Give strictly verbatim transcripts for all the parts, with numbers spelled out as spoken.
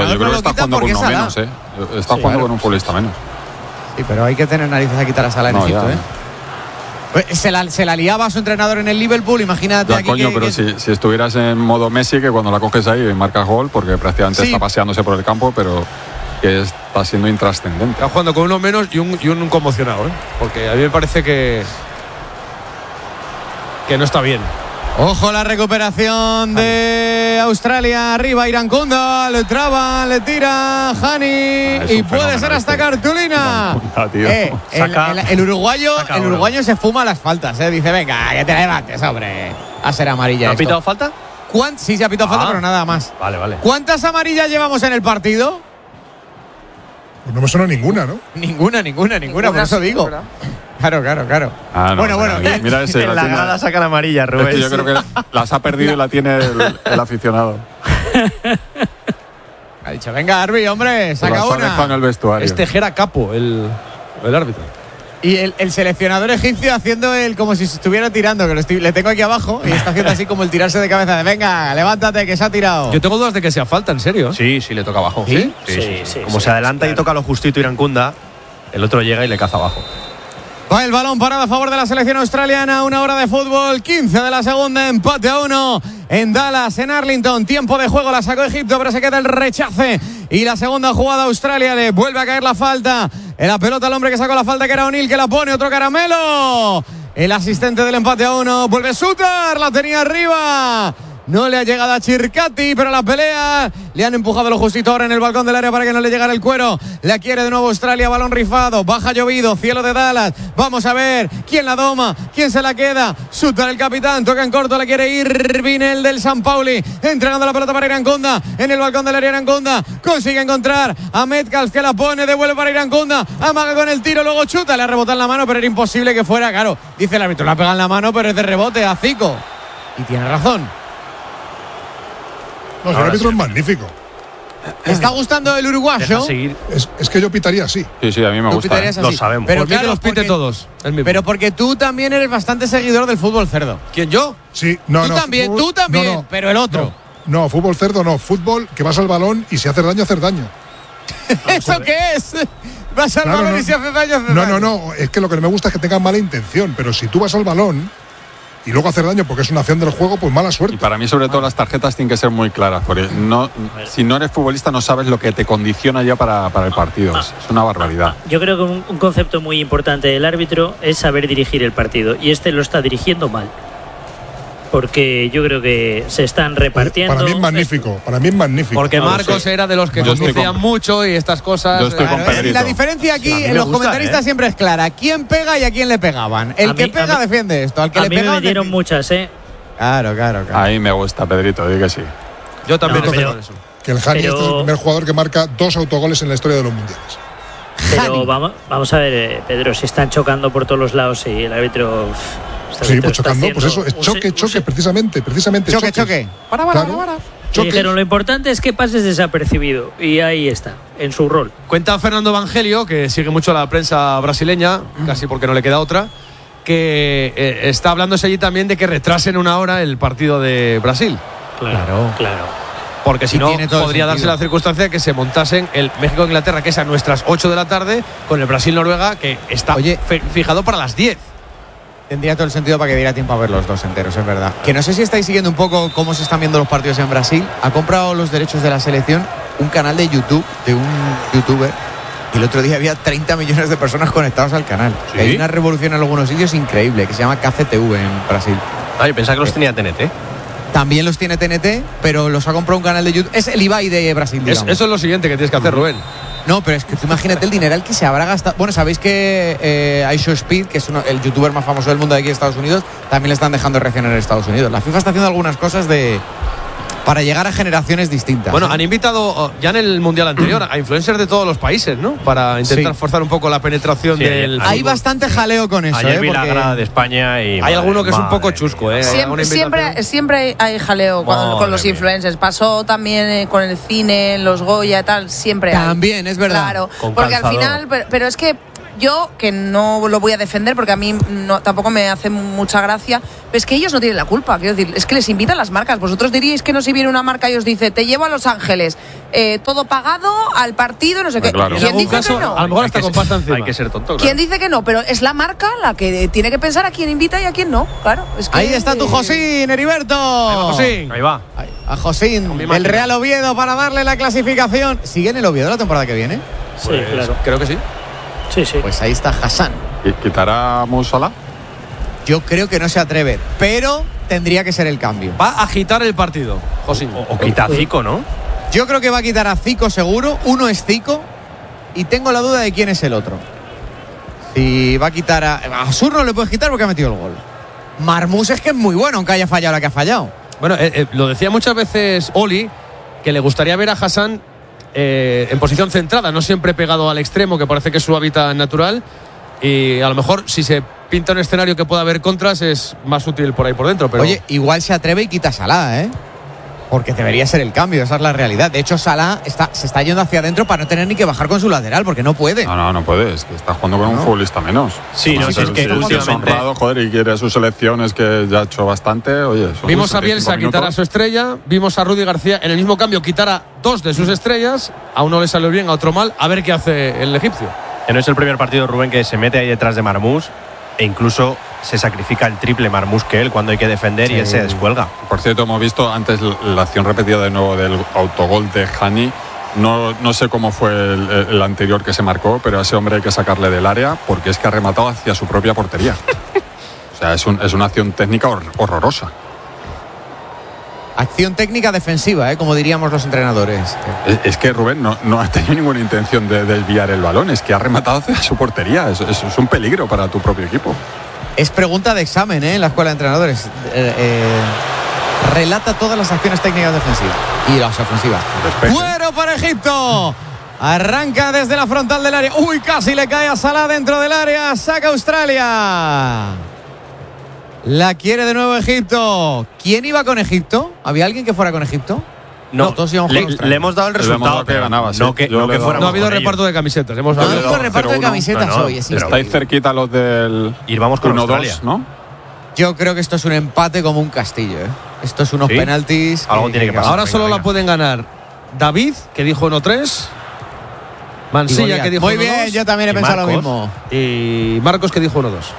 entrenador yo creo no que lo está quita jugando porque con es uno Salah. menos, ¿eh? Está Sí, jugando claro. con un futbolista menos. Sí, pero hay que tener narices a quitar a Salah en No, Egipto, ya. ¿eh? Pues se, la, se la liaba a su entrenador en el Liverpool, imagínate Ya, aquí coño, que, pero que- si, si estuvieras en modo Messi, que cuando la coges ahí y marcas gol, porque prácticamente Sí. está paseándose por el campo, pero que está siendo intrascendente. Está jugando con uno menos y un, y un conmocionado, ¿eh? Porque a mí me parece que que no está bien. Ojo la recuperación de Australia, arriba Irankunda, le traba, le tira Hani Ah, es y un puede fenómeno ser hasta este. cartulina. Irankunda, tío. Eh, el, Saca- el- el uruguayo, saca el oro. uruguayo se fuma las faltas, eh. Dice, venga, que te levantes, hombre. A ser amarilla ¿No ha esto. pitado falta? ¿Cuán- Sí, se ha pitado falta, Ah. pero nada más. Vale, vale. ¿Cuántas amarillas llevamos en el partido? Pues no me suena ninguna, ¿no? Ninguna, ninguna, ninguna, por eso sí, digo. ¿verdad? Claro, claro, claro. Ah, no, bueno, venga, bueno. mira, mira ese. En la la tiene- grada sacan amarilla, es Rubén. que yo creo que las ha perdido y la tiene el, el aficionado. Ha dicho, venga, Arbi, hombre, Se saca las ha dejado en una. el vestuario. Es Tejera Capo, el, el árbitro. Y el, el seleccionador egipcio haciendo el como si se estuviera tirando, que lo estoy- le tengo aquí abajo, y está haciendo así como el tirarse de cabeza de, venga, levántate, que se ha tirado. Yo tengo dudas de que sea falta, en serio. Sí, sí, le toca abajo. ¿Sí? Sí, Sí, sí, sí, Como sí, se adelanta claro. y toca lo justito Irankunda, el otro llega y le caza abajo. Va el balón parado a favor de la selección australiana. Una hora de fútbol, quince de la segunda, empate a uno en Dallas, en Arlington. Tiempo de juego, la sacó Egipto, pero se queda el rechace. Y la segunda jugada, Australia le vuelve a caer la falta. En la pelota el hombre que sacó la falta, que era O'Neill, que la pone, otro caramelo. El asistente del empate a uno, vuelve Sutar, la tenía arriba. No le ha llegado a Chircati, pero la pelea le han empujado lo justito ahora en el balcón del área para que no le llegara el cuero. La quiere de nuevo Australia, balón rifado, baja llovido, cielo de Dallas. Vamos a ver quién la doma, quién se la queda. Sutar el capitán, toca en corto, la quiere Irvine, el del San Pauli, entregando la pelota para Irankunda, en el balcón del área Irankunda, consigue encontrar a Metcalf que la pone, devuelve para Irankunda, amaga con el tiro, luego chuta, le ha rebotado en la mano, pero era imposible que fuera, claro, dice el árbitro, la pega en la mano, pero es de rebote a Zico. Y tiene razón. No, el árbitro es magnífico. ¿Te está gustando el uruguayo? Deja seguir. Es, es que yo pitaría así. Sí, sí, a mí me Tú gusta. pitarías ¿eh? así. Lo sabemos. Pero Por mí que claro, los pite porque- todos. el mismo. Pero porque tú también eres bastante seguidor del fútbol cerdo. ¿Quién, yo? Sí, no, tú no. también, fútbol- tú también, no, no, pero el otro. No, no, fútbol cerdo no. Fútbol que vas al balón y si haces daño, hacer daño. ¿Eso qué es? Vas al Claro, balón no. y si hace daño, hace No, daño. no, no. Es que lo que no me gusta es que tengan mala intención. Pero si tú vas al balón y luego hacer daño porque es una acción del juego, pues mala Y suerte. para mí, sobre todo, las tarjetas tienen que ser muy claras. Porque no, si no eres futbolista, no sabes lo que te condiciona ya para, para el partido. Es, es una barbaridad. Yo creo que un, un concepto muy importante del árbitro es saber dirigir el partido. Y este lo está dirigiendo mal. Porque yo creo que se están repartiendo. Para mí es magnífico. Para mí es magnífico. Porque No lo Marcos sé. era de los que Yo estoy conducían con- mucho y estas cosas. Yo estoy Claro, con Claro, Pedrito. la diferencia aquí A mí en me los gusta, comentaristas ¿eh? siempre es clara. ¿Quién pega y a quién le pegaban? El A que mí- pega a mí- defiende esto. Al que A le mí me pegaban dieron defiende- muchas, ¿eh? Claro, claro, claro. Ahí me gusta, Pedrito, di que sí. Yo también No, estoy pero- con eso. Que el Hani Pero- este es el primer jugador que marca dos autogoles en la historia de los mundiales. Pero Hani. vamos, vamos a ver, eh, Pedro, si están chocando por todos los lados y el árbitro. uf, este Sí, árbitro pues está chocando. Pues haciendo eso, es un choque, se- un choque, se- precisamente, precisamente. Choque, choques. choque. Para, para, Claro. para, para. Le Choques. dijeron, lo importante es que pases desapercibido. Y ahí está, en su rol. Cuenta Fernando Evangelio, que sigue mucho la prensa brasileña, casi porque no le queda otra, que eh, está hablándose allí también de que retrasen una hora el partido de Brasil. Claro. Claro. Porque si Y no, tiene todo el podría darse sentido. la circunstancia de que se montasen el México-Inglaterra, que es a nuestras ocho de la tarde, con el Brasil-Noruega, que está Oye. fe- fijado para las diez. Tendría todo el sentido para que diera tiempo a ver los dos enteros, es verdad. Que no sé si estáis siguiendo un poco cómo se están viendo los partidos en Brasil. Ha comprado los derechos de la selección un canal de YouTube de un youtuber. Y el otro día había treinta millones de personas conectados al canal. ¿Sí? Hay una revolución en algunos sitios increíble que se llama K C T V en Brasil. Ay, pensaba que los tenía T N T. También los tiene T N T, pero los ha comprado un canal de YouTube. Es el Ibai de Brasil, Es- digamos. eso es lo siguiente que tienes que hacer, Rubén. No, pero es que tú imagínate el dineral que se habrá gastado. Bueno, sabéis que eh, iShowSpeed, que es uno- el youtuber más famoso del mundo de aquí de Estados Unidos, también le están dejando reaccionar en Estados Unidos. La FIFA está haciendo algunas cosas de para llegar a generaciones distintas. Bueno, ¿eh? han invitado oh, ya en el Mundial anterior a influencers de todos los países, ¿no? Para intentar Sí. forzar un poco la penetración Sí, del Hay fútbol. bastante jaleo con eso, Ayer ¿eh? vi la Porque- grada de España y. Hay madre- alguno que es un madre poco mía. chusco, ¿eh? Siempre- Alguna Siempre, invitación. siempre hay jaleo con, Madre con los mía. influencers. Pasó también eh, con el cine, los Goya, tal, siempre hay. También, es verdad. Claro, Con porque al calzador. final, pero, pero es que yo, que no lo voy a defender porque a mí no, tampoco me hace mucha gracia, pero es que ellos no tienen la culpa. Quiero decir, es que les invitan las marcas. Vosotros diríais que no, si viene una marca y os dice, te llevo a Los Ángeles, eh, todo pagado, al partido, no sé qué. Claro. ¿Quién En dice caso, que no? a lo mejor hasta Hay que con ser- pasta encima. Hay que ser tonto. ¿Quién Claro. dice que no? Pero es la marca la que tiene que pensar a quién invita y a quién no. Claro. Es que, Ahí está tu eh, Josín, Heriberto. Josín. Ahí va. Ahí, a Josín, mi el máquina. Real Oviedo para darle la clasificación. ¿Sigue en el Oviedo la temporada que viene? Sí, Pues, claro. Creo que sí. Sí, sí. Pues ahí está Hassan. ¿Y ¿Quitará a Musala? Yo creo que no se atreve, pero tendría que ser el cambio. Va a agitar el partido, Josín. O, o quita a Zico, ¿no? Yo creo que va a quitar a Zico seguro. Uno es Zico y tengo la duda de quién es el otro. Si va a quitar a... A Sur no le puedes quitar porque ha metido el gol. Marmús es que es muy bueno, aunque haya fallado la que ha fallado. Bueno, eh, eh, lo decía muchas veces Oli, que le gustaría ver a Hassan eh, en posición centrada, no siempre pegado al extremo, que parece que es su hábitat natural. Y a lo mejor, si se pinta un escenario que pueda haber contras, es más útil por ahí por dentro. Pero Oye, igual se atreve y quita a Salah, ¿eh? Porque debería ser el cambio, esa es la realidad. De hecho, Salah está, se está yendo hacia adentro para no tener ni que bajar con su lateral, porque no puede. No, no, no puede. Es que está jugando con un No. futbolista menos. Sí, Como no, si es que si es últimamente- honrado, joder, y quiere sus selecciones que ya ha hecho bastante. Oye, son vimos a sesenta y cinco Bielsa quitar a minutos. su estrella, vimos a Rudy García en el mismo cambio quitar a dos de sus estrellas. A uno le salió bien, a otro mal. A ver qué hace el egipcio. Que no es el primer partido, Rubén, que se mete ahí detrás de Marmús e incluso se sacrifica el triple Marmús que él cuando hay que defender y él se descuelga. Por cierto, hemos visto antes la la acción repetida de nuevo del autogol de Hani. No, no sé cómo fue el, el anterior que se marcó, pero a ese hombre hay que sacarle del área porque es que ha rematado hacia su propia portería. O sea, es, un- es una acción técnica hor- horrorosa. Acción técnica defensiva, ¿eh? Como diríamos los entrenadores. Es, es que Rubén no, no ha tenido ninguna intención de desviar el balón, es que ha rematado hacia su portería. Eso es, es un peligro para tu propio equipo. Es pregunta de examen, ¿eh? En la escuela de entrenadores. Eh, eh, relata todas las acciones técnicas defensivas y las ofensivas. Despeje. Bueno para Egipto. Arranca desde la frontal del área. Uy, casi le cae a Salah dentro del área. Saca Australia. La quiere de nuevo Egipto. ¿Quién iba con Egipto? ¿Había alguien que fuera con Egipto? No, todos íbamos con le, Australia. le hemos dado el Le hemos resultado dado que pero ganaba, sí. no que, Yo no le que he dado- fuéramos No ha habido con reparto ellos. de camisetas. Hemos No ha dado- le he habido dado reparto de cero uno. camisetas No, no, hoy. Es pero- Estáis increíble. cerquita los del Y vamos con uno Australia. dos, ¿no? Yo creo que esto es un empate como un castillo, ¿eh? Esto es unos ¿Sí? penaltis. Algo tiene que pasar. Ahora Venga, solo venga. la pueden ganar David, que dijo uno tres. Y Mansilla, Goliat. que dijo Muy uno bien, dos. yo también he Y pensado lo Marcos. mismo. Y Marcos, que dijo uno dos.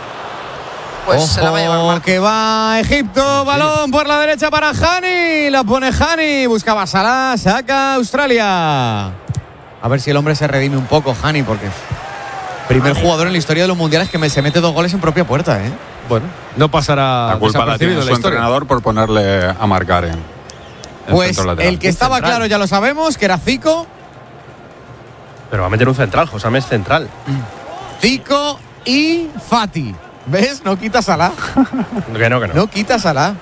Pues se la va a llevar Ojo, Marcos. que va Egipto, balón por la derecha para Hani, la pone Hani, buscaba Salah, saca Australia. A ver si el hombre se redime un poco, Hani, porque primer jugador en la historia de los mundiales que me, se mete dos goles en propia puerta, ¿eh? Bueno, no pasará La culpa la tiene desapercibido en su la historia. entrenador por ponerle a marcar en, en Pues centro lateral. el que estaba central. claro ya lo sabemos, que era Zico, Pero va a meter un central, José es central. Zico y Fati. ¿Ves? No quita Salah, Que no, que no. no quita Salah.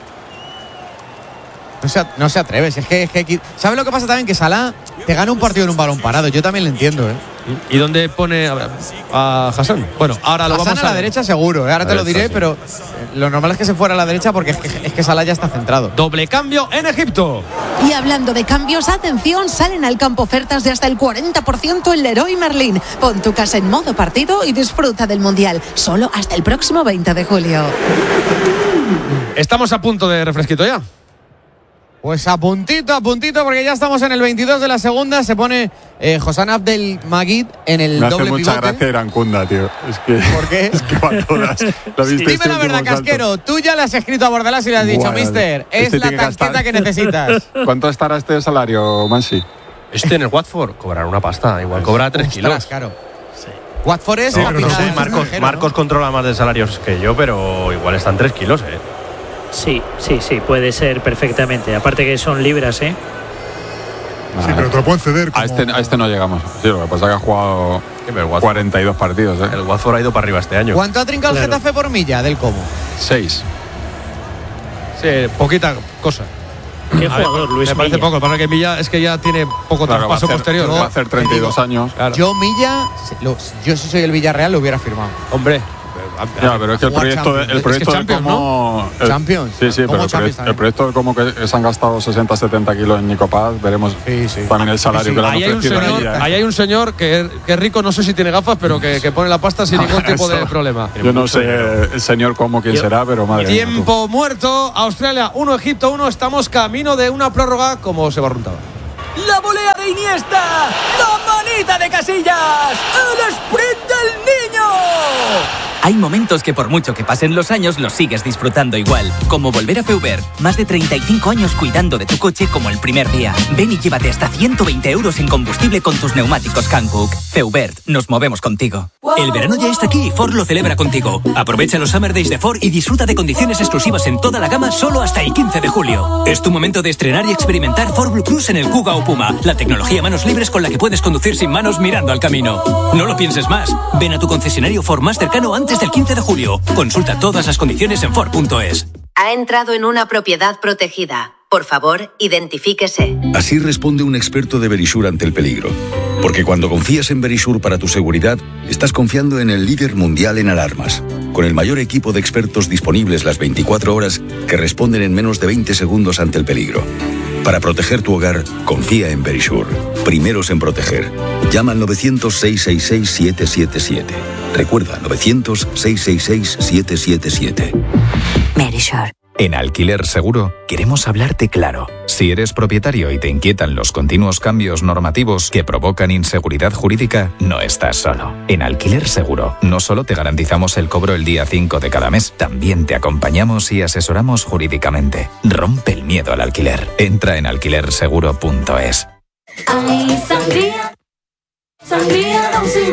No se, no se atreve, si es que, es que ¿sabes lo que pasa también? Que Salah te gana un partido en un balón parado, yo también lo entiendo, ¿eh? ¿Y dónde pone a, ver, a Hassan? Bueno, ahora lo Hassan vamos a a la derecha seguro, ¿eh? Ahora te Ahí lo está, diré, sí. pero eh, lo normal es que se fuera a la derecha porque es que, es que Salah ya está centrado. Doble cambio en Egipto. Y hablando de cambios, atención, salen al campo ofertas de hasta el cuarenta por ciento en Leroy Merlin. Pon tu casa en modo partido y disfruta del Mundial. Solo hasta el próximo veinte de julio. Estamos a punto de refresquito ya. Pues a puntito, a puntito, porque ya estamos en el veintidós de la segunda. Se pone eh, Hossan Abdel Magid en el Me hace doble mucha pivote. gracia Irancunda, tío. Es que, ¿Por qué? Es que va a todas. ¿Lo viste Dime este la verdad, último salto? Casquero. Tú ya le has escrito a Bordalás y le has dicho, Buah, mister, es este la tiene que tarjeta gastar. que necesitas. ¿Cuánto estará este salario, Mansi? Este en el Watford cobrará una pasta. Igual cobra tres Ostras, kilos. claro. Watford es No, la no final sé, del Marcos, extranjero, ¿no? Marcos controla más de salarios que yo, pero igual están tres kilos, ¿eh? Sí, sí, sí, puede ser perfectamente. Aparte que son libras, ¿eh? Sí, pero te lo pueden ceder. A Como... este, a este no llegamos. Sí, lo que pasa es que ha jugado Que el Watford, cuarenta y dos partidos, ¿eh? el Watford ha ido para arriba este año. ¿Cuánto ha trincado el Claro. Getafe por milla del Como? seis. Sí, poquita cosa. Qué A ver, jugador, Luis me parece Milla. poco. Para que Milla es que ya tiene poco Claro, va a traspaso hacer- posterior. Va a ¿no? hacer treinta y dos años. Claro. Yo Milla, lo- yo si soy el Villarreal lo hubiera firmado. Hombre, Ya, pero es que el proyecto, de, el proyecto es que de cómo. ¿no? El, Champions. Sí, sí, pero el proyecto, el proyecto de cómo que se han gastado sesenta setenta kilos en Nico Paz, veremos sí, sí. también el salario sí, que le han ahí ofrecido. Hay un señor, ahí hay un señor que, que es rico, no sé si tiene gafas, pero que, que pone la pasta sin ningún tipo de problema. Yo no sé el señor cómo quién Yo, será, pero madre mía. Tiempo muerto, Australia uno, Egipto uno, estamos camino de una prórroga, como se barruntaba. La volea de Iniesta, la manita de Casillas, el sprint del niño. Hay momentos que por mucho que pasen los años los sigues disfrutando igual, como volver a Feubert. Más de treinta y cinco años cuidando de tu coche como el primer día. Ven y llévate hasta ciento veinte euros en combustible con tus neumáticos Hankook. Feubert, nos movemos contigo. El verano ya está aquí y Ford lo celebra contigo. Aprovecha los Summer Days de Ford y disfruta de condiciones exclusivas en toda la gama solo hasta el quince de julio. Es tu momento de estrenar y experimentar Ford Blue Cruise en el Kuga o Puma, la tecnología manos libres con la que puedes conducir sin manos mirando al camino. No lo pienses más. Ven a tu concesionario Ford más cercano antes del quince de julio. Consulta todas las condiciones en Ford punto es. Ha entrado en una propiedad protegida. Por favor, identifíquese. Así responde un experto de Verisure ante el peligro. Porque cuando confías en Verisure para tu seguridad, estás confiando en el líder mundial en alarmas. Con el mayor equipo de expertos disponibles las veinticuatro horas que responden en menos de veinte segundos ante el peligro. Para proteger tu hogar, confía en Verisure. Primeros en proteger. Llama al novecientos, seiscientos sesenta y seis, siete siete siete. Recuerda, novecientos, seiscientos sesenta y seis, siete siete siete. Verisure. En Alquiler Seguro queremos hablarte claro. Si eres propietario y te inquietan los continuos cambios normativos que provocan inseguridad jurídica, no estás solo. En Alquiler Seguro no solo te garantizamos el cobro el día cinco de cada mes, también te acompañamos y asesoramos jurídicamente. Rompe el miedo al alquiler. Entra en alquiler seguro punto es. Ay, sangría, sangría,